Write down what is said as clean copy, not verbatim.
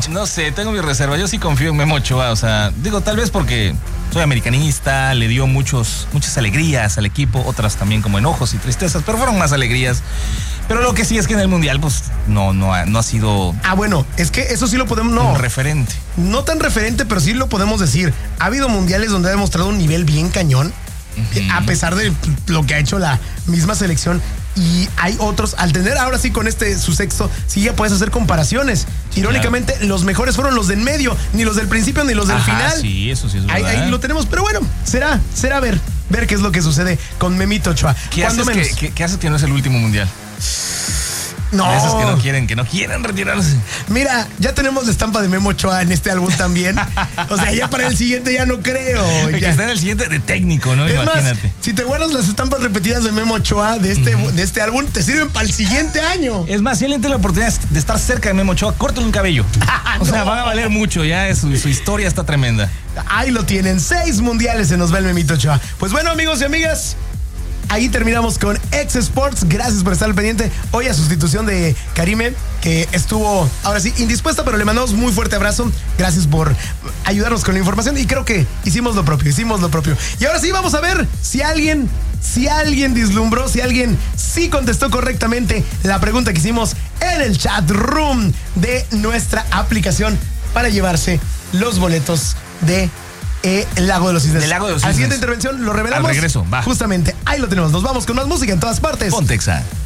No sé, tengo mi reserva. Yo sí confío en Memo Ochoa. O sea, digo, tal vez porque soy americanista, le dio muchas alegrías al equipo, otras también como enojos y tristezas, pero fueron más alegrías. Pero lo que sí es que en el Mundial, pues, no ha sido... Bueno, es que eso sí lo podemos... un referente. No tan referente, pero sí lo podemos decir. Ha habido mundiales donde ha demostrado un nivel bien cañón, a pesar de lo que ha hecho la misma selección. Y hay otros, al tener ahora sí con su sexto, sí ya puedes hacer comparaciones. Irónicamente, los mejores fueron los de en medio, ni los del principio ni los del final. Sí, eso sí es verdad. Ahí lo tenemos, pero bueno, será ver qué es lo que sucede con Memito Ochoa. ¿Qué haces que no es el último mundial? No. Esos que no quieren retirarse. Mira, ya tenemos la estampa de Memo Ochoa en este álbum también. O sea, ya para el siguiente ya no creo. Que está en el siguiente de técnico, ¿no? Imagínate. Más, si te guardas las estampas repetidas de Memo Ochoa de este álbum, te sirven para el siguiente año. Es más, si alguien tiene la oportunidad de estar cerca de Memo Ochoa, córtale un cabello. O sea, van a valer mucho, ya su historia está tremenda. Ahí lo tienen, 6 mundiales se nos va el Memito Ochoa. Pues bueno, amigos y amigas, ahí terminamos con Ex Sports. Gracias por estar al pendiente. Hoy a sustitución de Karime, que estuvo ahora sí indispuesta, pero le mandamos muy fuerte abrazo. Gracias por ayudarnos con la información y creo que hicimos lo propio. Y ahora sí vamos a ver si alguien vislumbró, si alguien sí contestó correctamente la pregunta que hicimos en el chat room de nuestra aplicación para llevarse los boletos de el Lago de los Cisnes. A la siguiente intervención lo revelamos. Al regreso, va. Justamente, ahí lo tenemos. Nos vamos con más música en todas partes. Ponte Exa.